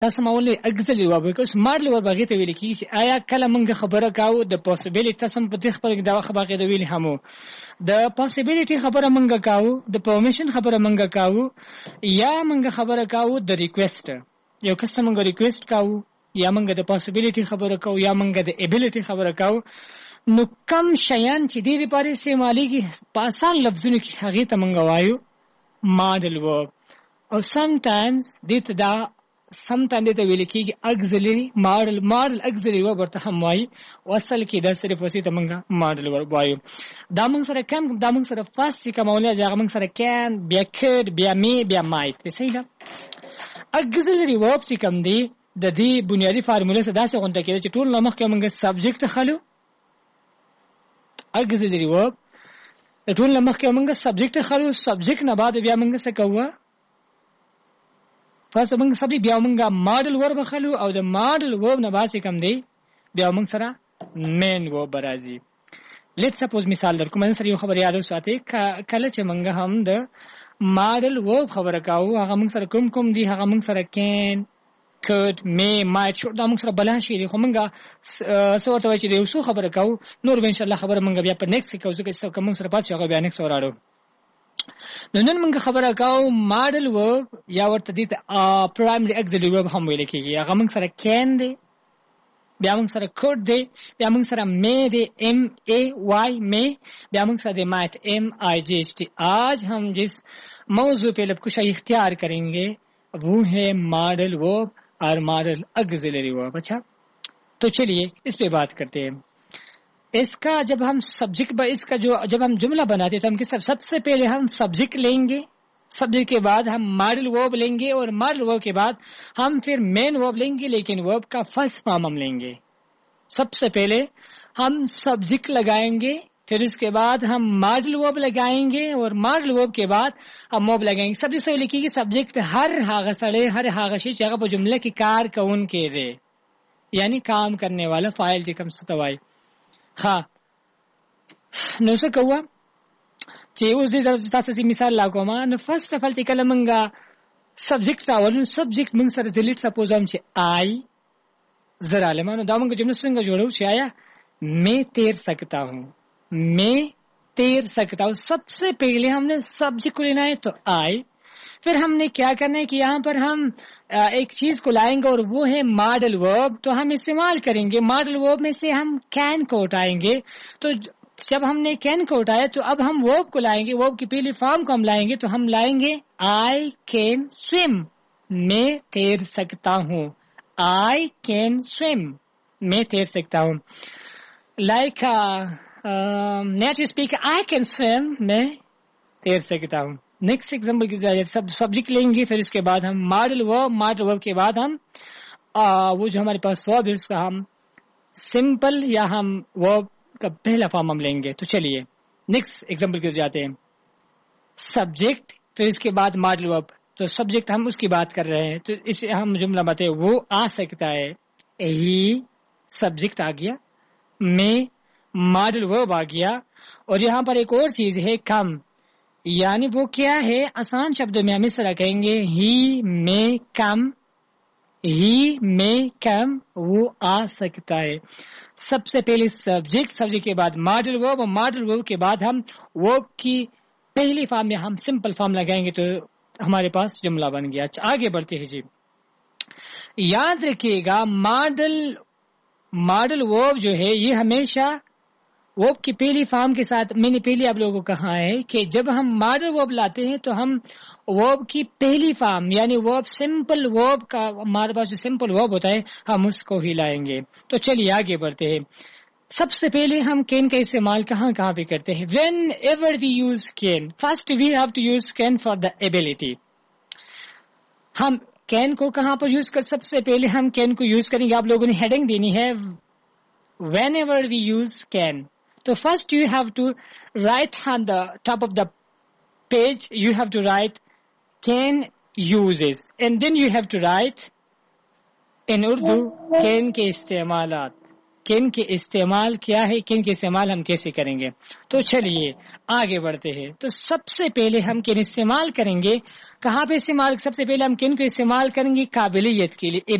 تاسو مول اګزلی و به کوس ماډل ور بغی ته ویل کی چې آیا کله موږ خبره کاو د پوسیبিলিټی تاسو په دې خبره دا خبره د ویل همو د پوسیبিলিټی خبره موږ کاو د پرمیشن خبره موږ کاو یا موږ خبره کاو د ریکوست یو کس موږ ریکوست کاو یا موږ د پوسیبিলিټی خبره کاو یا موږ د ایبিলিټی خبره کاو نو کم شیان چې دې لپاره استعماليږي په آسان لفظونو کې هغه ته موږ وایو ماډل ورب او sometimes دې ته well کېږي auxiliary model auxiliary verb ورته هم وایي او اصل کې دا صرف وسیته موږ ماډل ورب وایو دا موږ سره کم دا موږ سره فاست کومونه چې موږ سره can بیا could بیا may بیا might صحیح ده auxiliary verb چې کوم دی د دې بنیادی فارموله څخه داسې غونډه کېږي چې ټول نامخ کې موږ سبجیکټ خلو auxiliary verb ټول نامخ کې موږ سبجیکټ خلو سبجیکټ نه بعد بیا موږ څه کوو فاست موږ سبجیکټ بیا موږ ماډل ورب خلو او د ماډل ورب نه بعد کوم دی بیا موږ سره مین ورب راځي لیټ سپوز مثال درکو من سره یو خبر یاد وساتئ کله چې موږ هم د ماډل ورب خبره کاو هغه موږ سره کوم دی هغه موږ سره can could may might should دا موږ سره بلان شي خو موږ څه ورته چې یو څه خبره کاو نور به ان شاء الله خبره موږ بیا په نیکست کې کوو چې کوم سره پات شي هغه بیا نیکست وراړو نن موږ خبره کاو ماډل ورب یا ورته دي پرایمری اگزیلری ورب هم ویل کېږي هغه موږ سره can دی بیا موږ سره could دی بیا موږ سره may دی may بیا موږ سره might might آج ہم جس موضوع پہ لب کچھ اختیار کریں گے وہ ہے ماڈل ورب اور ماڈل auxiliary verb اچھا تو چلیے اس پہ بات کرتے ہیں اس کا جب ہم سبجیکٹ اس کا جو جب ہم جملہ بناتے ہیں تو ہم سب سے پہلے ہم سبجیکٹ لیں گے سبجیکٹ کے بعد ہم ماڈل ورب لیں گے اور ماڈل ورب کے بعد ہم پھر مین ورب لیں گے لیکن ورب کا فرسٹ فارم ہم لیں گے سب سے پہلے ہم سبجیکٹ لگائیں گے پھر اس کے بعد ہم ماڈل ورب لگائیں گے اور ماڈل ورب کے بعد ہم ورب لگائیں گے سب سے لکھیں گے سبجیکٹ ہر هغه سړی هر هغه شی چې هغه په جمله کې کار کوونکی دی یعنی کام کرنے والا فاعل چې کوم څه وایي ها نو څه کوه چې اوس دې تاسو ته مثال لا کوم نو فرست اف ال کله منګه سبجیکټ راولو سبجیکټ موږ سره زلیټ سپوز هم چې آی زرا لمانو دا موږ جمله څنګه جوړو چې آیا میں تیر سکتا ہوں میں تیر سکتا ہوں سب سے پہلے ہم نے سبجیکٹ کو لینا ہے تو آئی پھر ہم نے کیا کرنا ہے کہ یہاں پر ہم ایک چیز کو لائیں گے اور وہ ہے ماڈل ورب تو ہم استعمال کریں گے ماڈل ورب میں سے ہم کین کو اٹھائیں گے تو جب ہم نے کین کو اٹھایا تو اب ہم ورب کو لائیں گے ورب کی پہلی فارم کو ہم لائیں گے تو ہم لائیں گے آئی کین سویم میں تیر سکتا ہوں آئی کین سویم میں تیر سکتا ہوں like natural speak I can swim میں تیر سکتا ہوں نیکسٹ ایگزامپل کی سب سبجیکٹ لیں گے پھر اس کے بعد ہم ماڈل ورب کے بعد ہم وہ جو ہمارے پاس ورب ہے اس کا ہم سمپل یا ہم ورب کا پہلا فارم ہم لیں گے تو چلیے نیکسٹ ایگزامپل کی جاتے ہیں سبجیکٹ پھر اس کے بعد ماڈل ورب تو سبجیکٹ ہم اس کی بات کر رہے ہیں تو اسے ہم جملہ بتائیں وہ آ سکتا ہے ہی سبجیکٹ آ گیا میں ماڈل ورب آ گیا اور یہاں پر ایک اور چیز ہے کم یعنی وہ کیا ہے آسان شبدوں میں ہم اس طرح کہیں گے ہی میں کم وہ آ سکتا ہے سب سے پہلے سبجیکٹ کے بعد ماڈل ورب اور ماڈل ورب کے بعد ہم ورب کی پہلی فارم میں ہم سمپل فارم لگائیں گے تو ہمارے پاس جملہ بن گیا آگے بڑھتے ہیں جی یاد رکھیے گا ماڈل ورب جو ہے یہ ہمیشہ ورب کی پہلی فارم کے ساتھ میں نے پہلے آپ لوگوں کو کہا ہے کہ جب ہم ماڈل ورب لاتے ہیں تو ہم ورب کی پہلی فارم یعنی ورب سمپل ورب کا ہمارے پاس جو سمپل ورب ہوتا ہے ہم اس کو ہی لائیں گے تو چلیے آگے بڑھتے ہیں سب سے پہلے ہم کین کا استعمال کہاں پہ کرتے ہیں when ever we use can first we have to use can for the ability ہم کین کو کہاں پر یوز کر سب سے پہلے ہم کین کو یوز کریں گے آپ لوگوں نے ہیڈنگ دینی ہے when ever we use can تو first you have to right on the top of the page you have to right can uses and then you have to right in Urdu can کے استعمالات کن کے استعمال کیا ہے، کن کے استعمال ہم کیسے کریں گے. تو چلیے آگے بڑھتے ہیں. تو سب سے پہلے ہم کن استعمال کریں گے، کہاں پہ استعمال، سب سے پہلے ہم کن کو استعمال کریں گے؟ قابلیت کے لیے،